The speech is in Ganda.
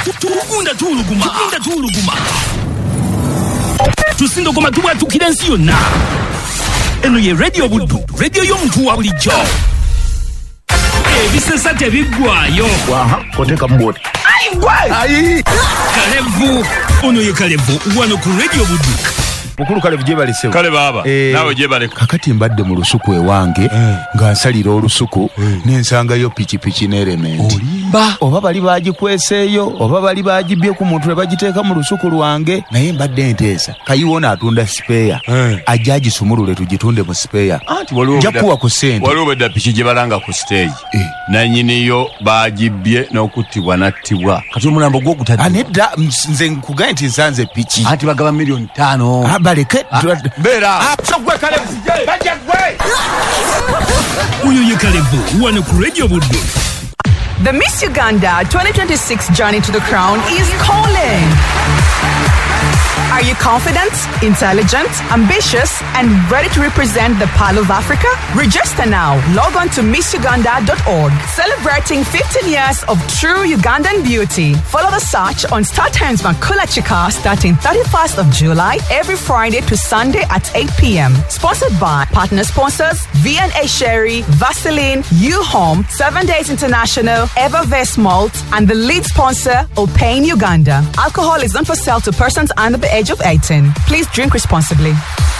Tukunda tuluguma. Tusindo koma tukira ensi yonna. Eno ye Radio Buddu, radio y'omuntu wa bulijjo. Ebisesa tebiggwayo. Waha, koteka mboti. Ayi! Kalevu, ono ye Kalevu, wano ku Radio Buddu. Mukulu Kalevu gye balesewo. Kale baba, nawe gye baleka. Kakati mbadde mu lusuku ewange, nga nsalira olusuku, n'ensangayo pikipiki n'element. Olimba. Oba bali bagikweseeyo, oba bali bagibye ku muntu ne bagiteeka mu lusuku lwange, naye mbadde nteesa. Kayiwona atunda spare. Ajja agisumulule tugitunde mu spare. Anti waliwo jakuwa ku ssente. Waliwo bedda piki gye balanga ku stage. Nannyiniyo bagibye n'okuttibwa n'attibwa. Kati omulambo gwo gutadde. Anedda nze nkugaye nti nsanze piki. Anti bagaba $5 million. Baleke Bera. Sogwe Kalevu. Bajja gwe. Uyo ye Kalevu, wano ku Radio Buddu. The Miss Uganda 2026 journey to the crown is calling. Are you confident, intelligent, ambitious, and ready to represent the Pearl of Africa? Register now. Log on to MissUganda.org. Celebrating 15 years of true Ugandan beauty. Follow the search on StarTimes Makula Chika starting 31st of July every Friday to Sunday at 8 p.m. Sponsored by partner sponsors V&A Sherry, Vaseline, U-Home, 7 Days International, Evervest Malt, and the lead sponsor, Opain Uganda. Alcohol is not for sale to persons under the age of 18. Please drink responsibly.